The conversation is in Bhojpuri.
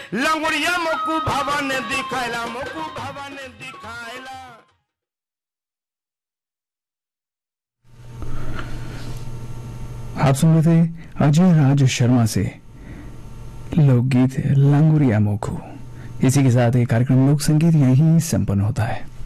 लंगुड़िया मोकू भवन दिखायला, मोकू भवन दिखायला। आप सुन रहे थे अजय राज शर्मा से लोकगीत लंगुरिया मोखू। इसी के साथ ये कार्यक्रम लोक संगीत यहीं संपन्न होता है।